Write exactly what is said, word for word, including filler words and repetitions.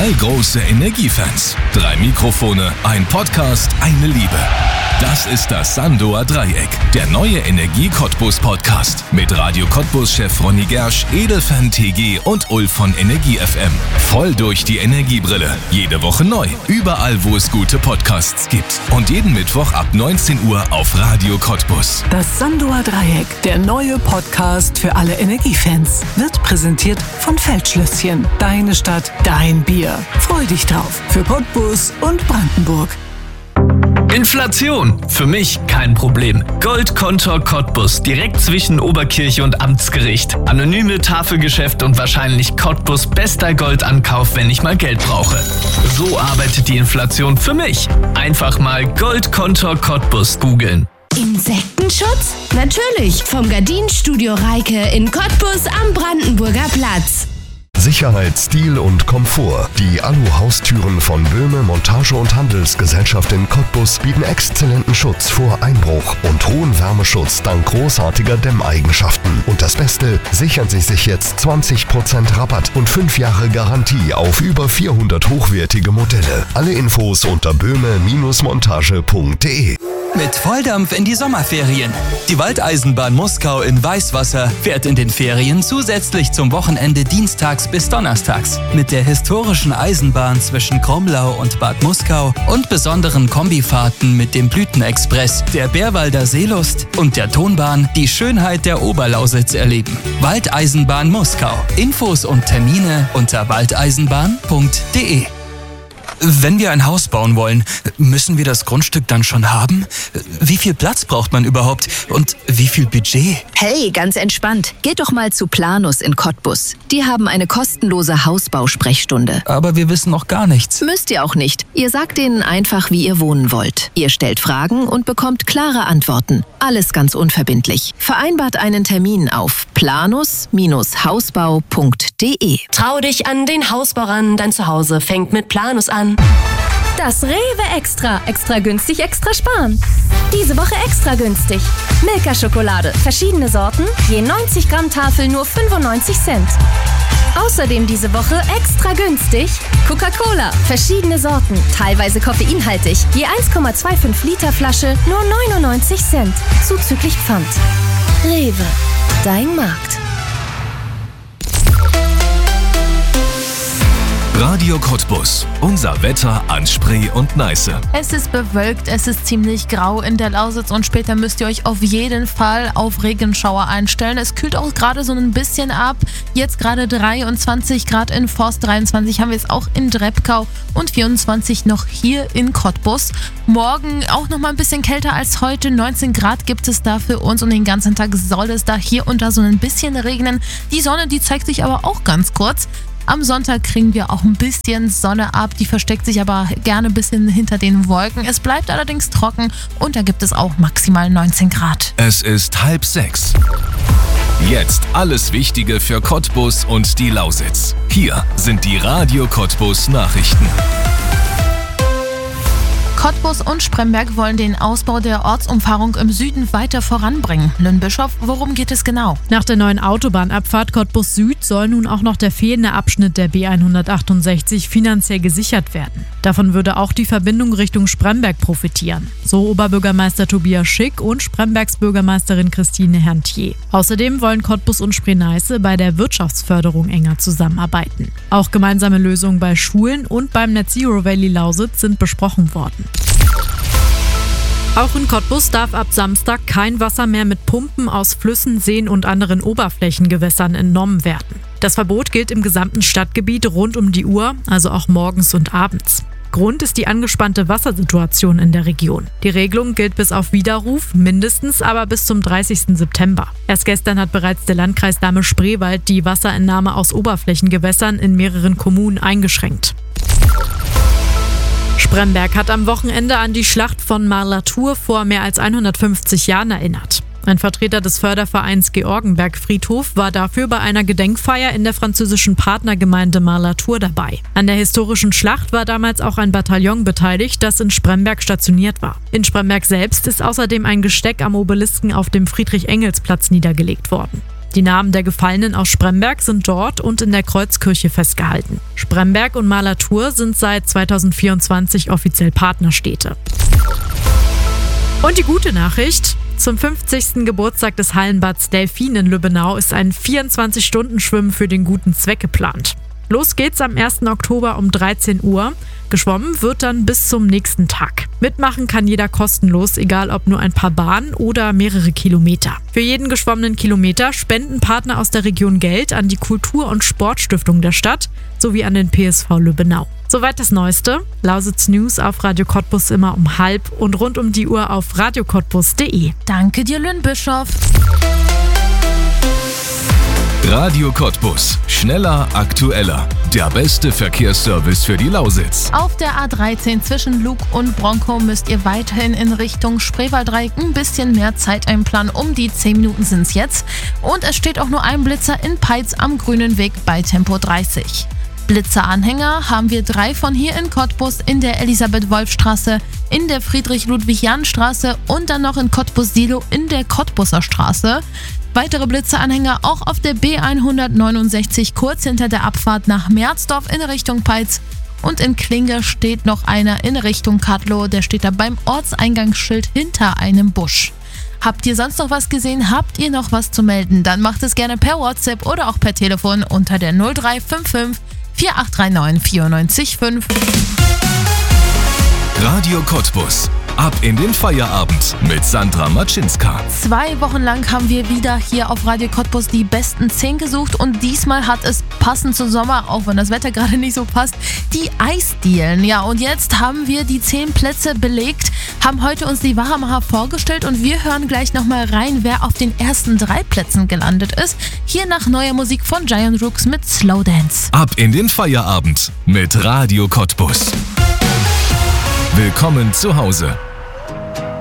Drei große Energiefans, drei Mikrofone, ein Podcast, eine Liebe. Das ist das Sandoer Dreieck, der neue Energie-Cottbus-Podcast mit Radio Cottbus-Chef Ronny Gersch, Edelfan T G und Ulf von Energie F M. Voll durch die Energiebrille. Jede Woche neu. Überall, wo es gute Podcasts gibt. Und jeden Mittwoch ab neunzehn Uhr auf Radio Cottbus. Das Sandoer Dreieck, der neue Podcast für alle Energiefans, wird präsentiert von Feldschlösschen. Deine Stadt, dein Bier. Freu dich drauf. Für Cottbus und Brandenburg. Inflation. Für mich kein Problem. Goldkontor Cottbus, direkt zwischen Oberkirche und Amtsgericht. Anonyme Tafelgeschäft und wahrscheinlich Cottbus bester Goldankauf, wenn ich mal Geld brauche. So arbeitet die Inflation für mich. Einfach mal Goldkontor Cottbus googeln. Insektenschutz? Natürlich. Vom Gardinenstudio Reike in Cottbus am Brandenburger Platz. Sicherheit, Stil und Komfort. Die Alu-Haustüren von Böhme Montage- und Handelsgesellschaft in Cottbus bieten exzellenten Schutz vor Einbruch und hohen Wärmeschutz dank großartiger Dämmeigenschaften. Und das Beste, sichern Sie sich jetzt zwanzig Prozent Rabatt und fünf Jahre Garantie auf über vierhundert hochwertige Modelle. Alle Infos unter böhme Montage punkt de. Mit Volldampf in die Sommerferien. Die Waldeisenbahn Muskau in Weißwasser fährt in den Ferien zusätzlich zum Wochenende dienstags bis donnerstags. Mit der historischen Eisenbahn zwischen Kromlau und Bad Muskau und besonderen Kombifahrten mit dem Blütenexpress, der Bärwalder Seelust und der Tonbahn die Schönheit der Oberlausitz erleben. Waldeisenbahn Muskau. Infos und Termine unter waldeisenbahn punkt de. Wenn wir ein Haus bauen wollen, müssen wir das Grundstück dann schon haben? Wie viel Platz braucht man überhaupt und wie viel Budget? Hey, ganz entspannt. Geht doch mal zu Planus in Cottbus. Die haben eine kostenlose Hausbausprechstunde. Aber wir wissen noch gar nichts. Müsst ihr auch nicht. Ihr sagt denen einfach, wie ihr wohnen wollt. Ihr stellt Fragen und bekommt klare Antworten. Alles ganz unverbindlich. Vereinbart einen Termin auf planus Hausbau punkt de. Trau dich an den Hausbau ran, dein Zuhause fängt mit Planus an. Das Rewe Extra. Extra günstig, extra sparen. Diese Woche extra günstig. Milka-Schokolade. Verschiedene Sorten. Je neunzig Gramm Tafel nur fünfundneunzig Cent. Außerdem diese Woche extra günstig. Coca-Cola. Verschiedene Sorten. Teilweise koffeinhaltig. Je eins Komma fünfundzwanzig Liter Flasche nur neunundneunzig Cent. Zuzüglich Pfand. Rewe. Dein Markt. Radio Cottbus. Unser Wetter an Spree und Neiße. Es ist bewölkt, es ist ziemlich grau in der Lausitz und später müsst ihr euch auf jeden Fall auf Regenschauer einstellen. Es kühlt auch gerade so ein bisschen ab. Jetzt gerade dreiundzwanzig Grad in Forst, dreiundzwanzig haben wir es auch in Drebkau und vierundzwanzig noch hier in Cottbus. Morgen auch noch mal ein bisschen kälter als heute. neunzehn Grad gibt es da für uns und den ganzen Tag soll es da hier und da so ein bisschen regnen. Die Sonne, die zeigt sich aber auch ganz kurz. Am Sonntag kriegen wir auch ein bisschen Sonne ab, die versteckt sich aber gerne ein bisschen hinter den Wolken. Es bleibt allerdings trocken und da gibt es auch maximal neunzehn Grad. Es ist halb sechs. Jetzt alles Wichtige für Cottbus und die Lausitz. Hier sind die Radio Cottbus Nachrichten. Cottbus und Spremberg wollen den Ausbau der Ortsumfahrung im Süden weiter voranbringen. Lynn Bischof, worum geht es genau? Nach der neuen Autobahnabfahrt Cottbus Süd soll nun auch noch der fehlende Abschnitt der B hundertachtundsechzig finanziell gesichert werden. Davon würde auch die Verbindung Richtung Spremberg profitieren, so Oberbürgermeister Tobias Schick und Sprembergs Bürgermeisterin Christine Herntier. Außerdem wollen Cottbus und Spree-Neiße bei der Wirtschaftsförderung enger zusammenarbeiten. Auch gemeinsame Lösungen bei Schulen und beim Net Zero Valley Lausitz sind besprochen worden. Auch in Cottbus darf ab Samstag kein Wasser mehr mit Pumpen aus Flüssen, Seen und anderen Oberflächengewässern entnommen werden. Das Verbot gilt im gesamten Stadtgebiet rund um die Uhr, also auch morgens und abends. Grund ist die angespannte Wassersituation in der Region. Die Regelung gilt bis auf Widerruf, mindestens aber bis zum dreißigsten September. Erst gestern hat bereits der Landkreis Dahme-Spreewald die Wasserentnahme aus Oberflächengewässern in mehreren Kommunen eingeschränkt. Spremberg hat am Wochenende an die Schlacht von Marlatur vor mehr als hundertfünfzig Jahren erinnert. Ein Vertreter des Fördervereins Georgenberg Friedhof war dafür bei einer Gedenkfeier in der französischen Partnergemeinde Marlatur dabei. An der historischen Schlacht war damals auch ein Bataillon beteiligt, das in Spremberg stationiert war. In Spremberg selbst ist außerdem ein Gesteck am Obelisken auf dem Friedrich-Engels-Platz niedergelegt worden. Die Namen der Gefallenen aus Spremberg sind dort und in der Kreuzkirche festgehalten. Spremberg und Malertur sind seit zweitausendvierundzwanzig offiziell Partnerstädte. Und die gute Nachricht: Zum fünfzigsten Geburtstag des Hallenbads Delfin in Lübbenau ist ein vierundzwanzig-Stunden-Schwimmen für den guten Zweck geplant. Los geht's am ersten Oktober um dreizehn Uhr. Geschwommen wird dann bis zum nächsten Tag. Mitmachen kann jeder kostenlos, egal ob nur ein paar Bahnen oder mehrere Kilometer. Für jeden geschwommenen Kilometer spenden Partner aus der Region Geld an die Kultur- und Sportstiftung der Stadt sowie an den P S V Lübbenau. Soweit das Neueste. Lausitz News auf Radio Cottbus immer um halb und rund um die Uhr auf radio cottbus punkt de. Danke dir, Lynn Bischof. Radio Cottbus. Schneller, aktueller. Der beste Verkehrsservice für die Lausitz. Auf der A dreizehn zwischen Lug und Bronkow müsst ihr weiterhin in Richtung Spreewaldreieck ein bisschen mehr Zeit einplanen. Um die zehn Minuten sind es jetzt. Und es steht auch nur ein Blitzer in Peitz am Grünen Weg bei Tempo dreißig. Blitzeranhänger haben wir drei von hier in Cottbus, in der Elisabeth-Wolf-Straße, in der Friedrich-Ludwig-Jahn-Straße und dann noch in Cottbus-Silo in der Cottbuser Straße. Weitere Blitzeranhänger auch auf der B hundertneunundsechzig kurz hinter der Abfahrt nach Merzdorf in Richtung Peitz. Und in Klinge steht noch einer in Richtung Kadlow, der steht da beim Ortseingangsschild hinter einem Busch. Habt ihr sonst noch was gesehen? Habt ihr noch was zu melden? Dann macht es gerne per WhatsApp oder auch per Telefon unter der null drei fünf fünf vier acht drei neun vier neun fünf. Radio Cottbus. Ab in den Feierabend mit Sandra Matschinska. Zwei Wochen lang haben wir wieder hier auf Radio Cottbus die besten zehn gesucht und diesmal hat es passend zum Sommer, auch wenn das Wetter gerade nicht so passt, die Eisdielen. Ja, und jetzt haben wir die zehn Plätze belegt, haben heute uns die Wahamacher vorgestellt und wir hören gleich nochmal rein, wer auf den ersten drei Plätzen gelandet ist. Hier nach neuer Musik von Giant Rooks mit Slow Dance. Ab in den Feierabend mit Radio Cottbus. Willkommen zu Hause.